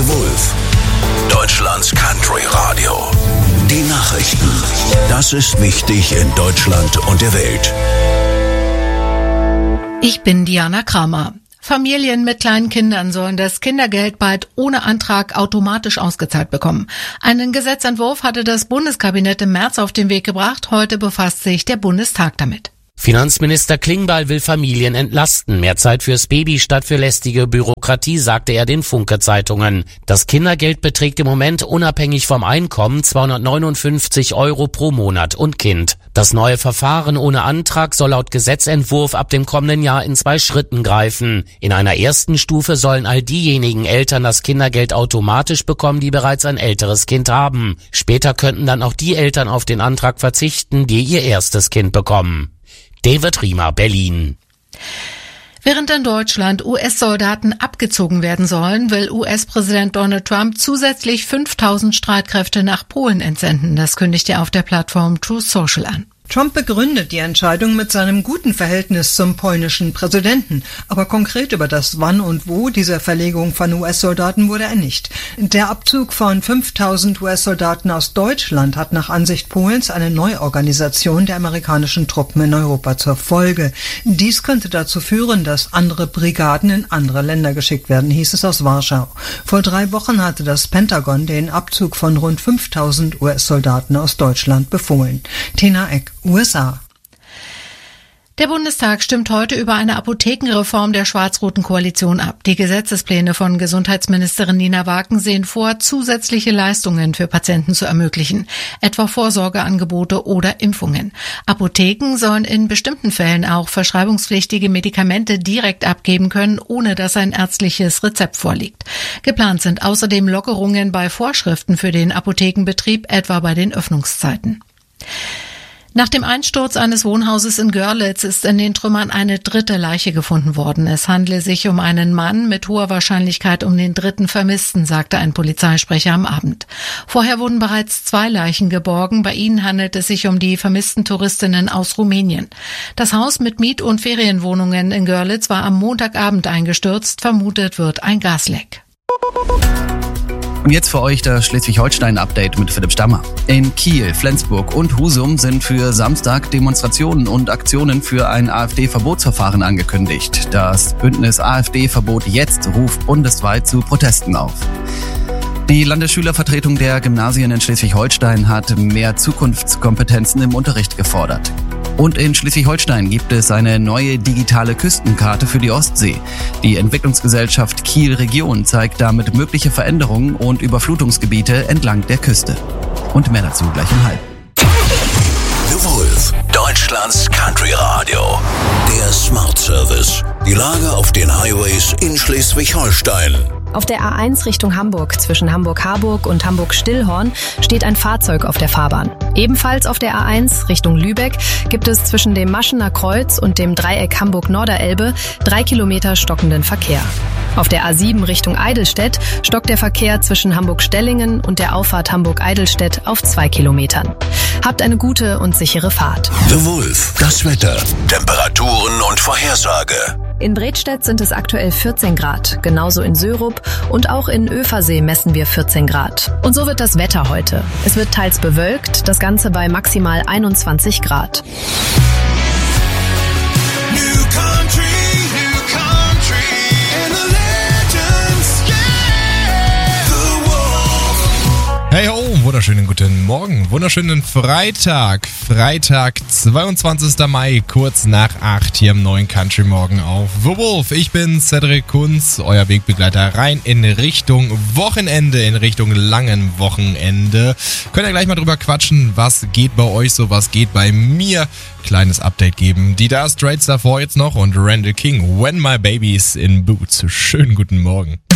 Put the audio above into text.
Wolf, Deutschlands Country Radio. Die Nachrichten. Das ist wichtig in Deutschland und der Welt. Ich bin Diana Kramer. Familien mit kleinen Kindern sollen das Kindergeld bald ohne Antrag automatisch ausgezahlt bekommen. Einen Gesetzentwurf hatte das Bundeskabinett im März auf den Weg gebracht. Heute befasst sich der Bundestag damit. Finanzminister Klingbeil will Familien entlasten. Mehr Zeit fürs Baby statt für lästige Bürokratie, sagte er den Funke-Zeitungen. Das Kindergeld beträgt im Moment unabhängig vom Einkommen 259 € pro Monat und Kind. Das neue Verfahren ohne Antrag soll laut Gesetzentwurf ab dem kommenden Jahr in 2 Schritten greifen. In einer ersten Stufe sollen all diejenigen Eltern das Kindergeld automatisch bekommen, die bereits ein älteres Kind haben. Später könnten dann auch die Eltern auf den Antrag verzichten, die ihr erstes Kind bekommen. David Riemer, Berlin. Während in Deutschland US-Soldaten abgezogen werden sollen, will US-Präsident Donald Trump zusätzlich 5.000 Streitkräfte nach Polen entsenden. Das kündigt er auf der Plattform Truth Social an. Trump begründet die Entscheidung mit seinem guten Verhältnis zum polnischen Präsidenten. Aber konkret über das Wann und Wo dieser Verlegung von US-Soldaten wurde er nicht. Der Abzug von 5.000 US-Soldaten aus Deutschland hat nach Ansicht Polens eine Neuorganisation der amerikanischen Truppen in Europa zur Folge. Dies könnte dazu führen, dass andere Brigaden in andere Länder geschickt werden, hieß es aus Warschau. Vor 3 Wochen hatte das Pentagon den Abzug von rund 5.000 US-Soldaten aus Deutschland befohlen. Tina Eck, USA. Der Bundestag stimmt heute über eine Apothekenreform der schwarz-roten Koalition ab. Die Gesetzespläne von Gesundheitsministerin Nina Wagen sehen vor, zusätzliche Leistungen für Patienten zu ermöglichen, etwa Vorsorgeangebote oder Impfungen. Apotheken sollen in bestimmten Fällen auch verschreibungspflichtige Medikamente direkt abgeben können, ohne dass ein ärztliches Rezept vorliegt. Geplant sind außerdem Lockerungen bei Vorschriften für den Apothekenbetrieb, etwa bei den Öffnungszeiten. Nach dem Einsturz eines Wohnhauses in Görlitz ist in den Trümmern eine 3. Leiche gefunden worden. Es handle sich um einen Mann, mit hoher Wahrscheinlichkeit um den 3. Vermissten, sagte ein Polizeisprecher am Abend. Vorher wurden bereits 2 Leichen geborgen. Bei ihnen handelt es sich um die vermissten Touristinnen aus Rumänien. Das Haus mit Miet- und Ferienwohnungen in Görlitz war am Montagabend eingestürzt. Vermutet wird ein Gasleck. Und jetzt für euch das Schleswig-Holstein-Update mit Philipp Stammer. In Kiel, Flensburg und Husum sind für Samstag Demonstrationen und Aktionen für ein AfD-Verbotsverfahren angekündigt. Das Bündnis AfD-Verbot jetzt ruft bundesweit zu Protesten auf. Die Landesschülervertretung der Gymnasien in Schleswig-Holstein hat mehr Zukunftskompetenzen im Unterricht gefordert. Und in Schleswig-Holstein gibt es eine neue digitale Küstenkarte für die Ostsee. Die Entwicklungsgesellschaft Kiel Region zeigt damit mögliche Veränderungen und Überflutungsgebiete entlang der Küste. Und mehr dazu gleich um 12:30. The Wolf, Deutschlands Country Radio. Der Smart Service. Die Lage auf den Highways in Schleswig-Holstein. Auf der A1 Richtung Hamburg zwischen Hamburg-Harburg und Hamburg-Stillhorn steht ein Fahrzeug auf der Fahrbahn. Ebenfalls auf der A1 Richtung Lübeck gibt es zwischen dem Maschener Kreuz und dem Dreieck Hamburg-Norderelbe 3 Kilometer stockenden Verkehr. Auf der A7 Richtung Eidelstedt stockt der Verkehr zwischen Hamburg-Stellingen und der Auffahrt Hamburg-Eidelstedt auf 2 Kilometern. Habt eine gute und sichere Fahrt. The Wolf, das Wetter, Temperaturen und Vorhersage. In Bredstedt sind es aktuell 14 Grad, genauso in Sörup und auch in Öfersee messen wir 14 Grad. Und so wird das Wetter heute. Es wird teils bewölkt, das Ganze bei maximal 21 Grad. Hey ho, wunderschönen guten Morgen, wunderschönen Freitag, 22. Mai, kurz nach 8 hier im neuen Country Morgen auf The Wolf. Ich bin Cedric Kunz, euer Wegbegleiter rein in Richtung Wochenende, in Richtung langen Wochenende. Könnt ihr gleich mal drüber quatschen, was geht bei euch so, was geht bei mir. Kleines Update geben. Die Dire Straits davor jetzt noch und Randall King, When My Baby's in Boots. Schönen guten Morgen.